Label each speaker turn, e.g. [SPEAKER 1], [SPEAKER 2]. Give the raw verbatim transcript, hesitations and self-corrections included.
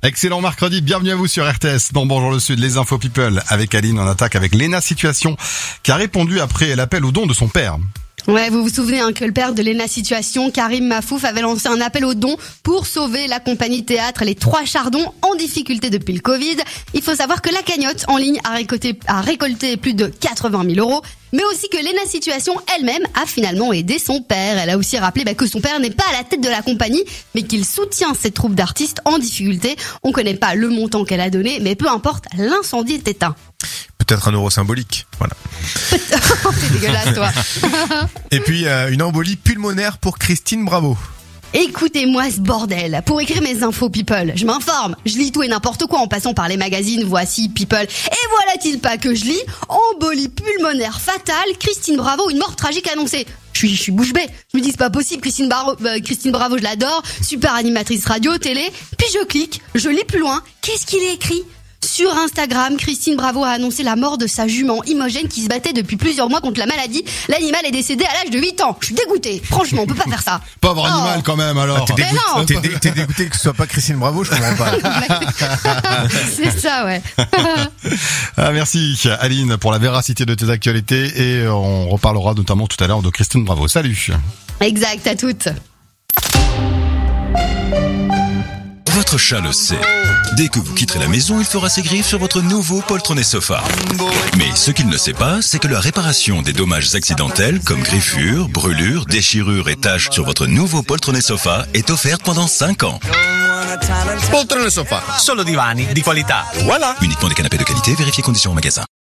[SPEAKER 1] Excellent mercredi, bienvenue à vous sur R T S. Dans Bonjour le Sud, les infos people avec Aline. On attaque avec Léna Situation qui a répondu après l'appel au don de son père.
[SPEAKER 2] Ouais, vous vous souvenez hein, que le père de Léna Situation, Karim Mafouf, avait lancé un appel aux dons pour sauver la compagnie théâtre Les Trois Chardons en difficulté depuis le Covid. Il faut savoir que la cagnotte en ligne a récolté, a récolté plus de quatre-vingt mille euros, mais aussi que Léna Situation elle-même a finalement aidé son père. Elle a aussi rappelé bah, que son père n'est pas à la tête de la compagnie, mais qu'il soutient cette troupe d'artistes en difficulté. On connaît pas le montant qu'elle a donné, mais peu importe, l'incendie est éteint.
[SPEAKER 3] Peut-être un euro symbolique, voilà.
[SPEAKER 2] C'est dégueulasse, toi.
[SPEAKER 3] Et puis, euh, une embolie pulmonaire pour Christine Bravo.
[SPEAKER 2] Écoutez-moi ce bordel. Pour écrire mes infos people, je m'informe. Je lis tout et n'importe quoi en passant par les magazines Voici, People. Et voilà-t-il pas que je lis embolie pulmonaire fatale, Christine Bravo, une mort tragique annoncée. Je suis, je suis bouche bée. Je me dis c'est pas possible. Christine Bravo, euh, Christine Bravo, je l'adore. Super animatrice radio, télé. Puis je clique, je lis plus loin. Qu'est-ce qu'il est écrit ? Sur Instagram, Christine Bravo a annoncé la mort de sa jument Imogen qui se battait depuis plusieurs mois contre la maladie. L'animal est décédé à l'âge de huit ans. Je suis dégoûtée. Franchement, on peut pas faire ça.
[SPEAKER 1] Pauvre
[SPEAKER 2] Oh.
[SPEAKER 1] animal quand même alors.
[SPEAKER 3] T'es,
[SPEAKER 2] Mais non.
[SPEAKER 3] dégoûté, t'es, t'es dégoûté que ce soit pas Christine Bravo, je comprends pas.
[SPEAKER 2] C'est ça, ouais.
[SPEAKER 1] Ah, merci Aline pour la véracité de tes actualités et on reparlera notamment tout à l'heure de Christine Bravo. Salut.
[SPEAKER 2] Exact, à toutes.
[SPEAKER 4] Votre chat le sait. Dès que vous quitterez la maison, il fera ses griffes sur votre nouveau poltronné sofa. Mais ce qu'il ne sait pas, c'est que la réparation des dommages accidentels comme griffures, brûlures, déchirures et taches sur votre nouveau poltronné sofa est offerte pendant cinq ans.
[SPEAKER 5] Poltrone Sofa, solo divani di qualità. Voilà.
[SPEAKER 4] Uniquement des canapés de qualité, vérifiez conditions au magasin.